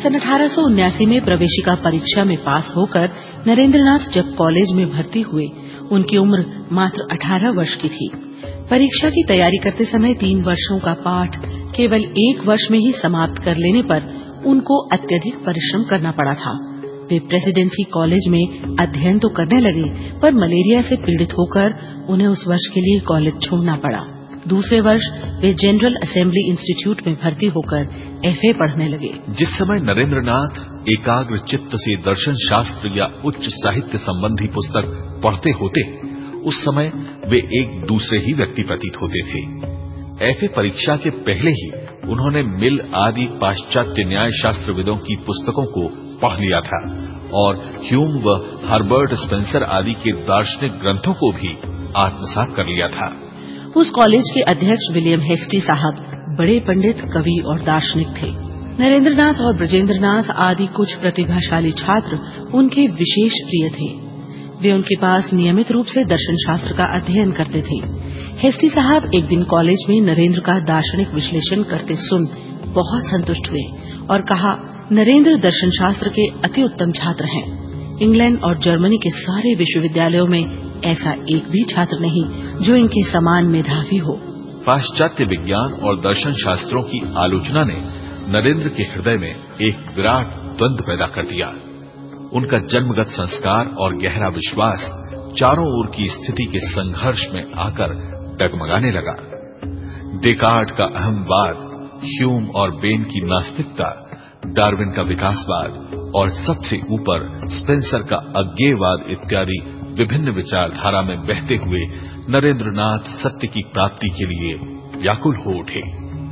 सन 1879 में प्रवेशिका परीक्षा में पास होकर नरेंद्रनाथ जब कॉलेज में भर्ती हुए, उनकी उम्र मात्र 18 वर्ष की थी। परीक्षा की तैयारी करते समय 3 वर्षों का पाठ केवल 1 वर्ष में ही समाप्त कर लेने पर उनको अत्यधिक परिश्रम करना पड़ा था। वे प्रेसिडेंसी कॉलेज में अध्ययन तो करने लगे, पर मलेरिया से पीड़ित होकर उन्हें उस वर्ष के लिए कॉलेज छोड़ना पड़ा। दूसरे वर्ष वे जनरल असेंबली इंस्टीट्यूट में भर्ती होकर FA पढ़ने लगे। जिस समय नरेंद्रनाथ एकाग्र चित्त से दर्शन शास्त्र या उच्च साहित्य संबंधी पुस्तक पढ़ते होते, उस समय वे एक दूसरे ही व्यक्ति प्रतीत होते थे। FA परीक्षा के पहले ही उन्होंने मिल आदि पाश्चात्य न्याय शास्त्रविदों की पुस्तकों को पढ़ लिया था और ह्यूम व हर्बर्ट स्पेंसर आदि के दार्शनिक ग्रंथों को भी आत्मसात कर लिया था। उस कॉलेज के अध्यक्ष विलियम हेस्टी साहब बड़े पंडित, कवि और दार्शनिक थे। नरेंद्रनाथ और ब्रजेंद्रनाथ आदि कुछ प्रतिभाशाली छात्र उनके विशेष प्रिय थे। वे उनके पास नियमित रूप से दर्शन शास्त्र का अध्ययन करते थे। हेस्टी साहब एक दिन कॉलेज में नरेंद्र का दार्शनिक विश्लेषण करते सुन बहुत संतुष्ट हुए और कहा, नरेंद्र दर्शन शास्त्र के अति उत्तम छात्र हैं। इंग्लैंड और जर्मनी के सारे विश्वविद्यालयों में ऐसा एक भी छात्र नहीं जो इनके समान मेधावी हो। पाश्चात्य विज्ञान और दर्शन शास्त्रों की आलोचना ने नरेंद्र के हृदय में एक विराट द्वंद्व पैदा कर दिया। उनका जन्मगत संस्कार और गहरा विश्वास चारों ओर की स्थिति के संघर्ष में आकर डगमगाने लगा। डेकार्ट का अहमवाद, ह्यूम और बेन की नास्तिकता, डार्विन का विकासवाद और सबसे ऊपर स्पेंसर का अज्ञेयवाद इत्यादि विभिन्न विचारधारा में बहते हुए नरेंद्रनाथ सत्य की प्राप्ति के लिए व्याकुल हो उठे।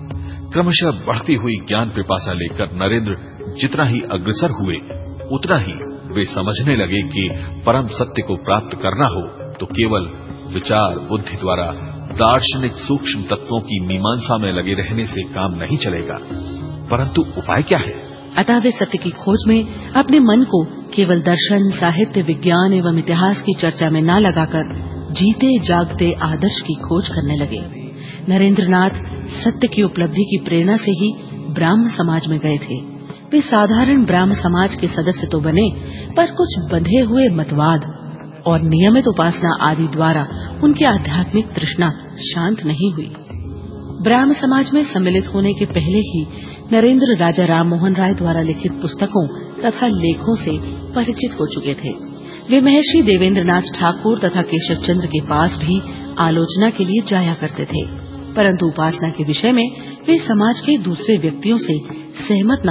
क्रमशः बढ़ती हुई ज्ञान पिपासा लेकर नरेंद्र जितना ही अग्रसर हुए, उतना ही वे समझने लगे कि परम सत्य को प्राप्त करना हो तो केवल विचार बुद्धि द्वारा दार्शनिक सूक्ष्म तत्वों की मीमांसा में लगे रहने से काम नहीं चलेगा, परंतु उपाय क्या है? अतः वे सत्य की खोज में अपने मन को केवल दर्शन, साहित्य, विज्ञान एवं इतिहास की चर्चा में न लगाकर जीते जागते आदर्श की खोज करने लगे। नरेंद्रनाथ सत्य की उपलब्धि की प्रेरणा से ही ब्राह्म समाज में गए थे। वे साधारण ब्राह्म समाज के सदस्य तो बने, पर कुछ बंधे हुए मतवाद और नियमित उपासना आदि द्वारा उनकी आध्यात्मिक तृष्णा शांत नहीं हुई। ब्राह्म समाज में सम्मिलित होने के पहले ही नरेंद्र राजा राम मोहन राय द्वारा लिखित पुस्तकों तथा लेखों से परिचित हो चुके थे। वे महर्षि देवेंद्रनाथ ठाकुर तथा केशव चंद्र के पास भी आलोचना के लिए जाया करते थे, परंतु उपासना के विषय में वे समाज के दूसरे व्यक्तियों से सहमत न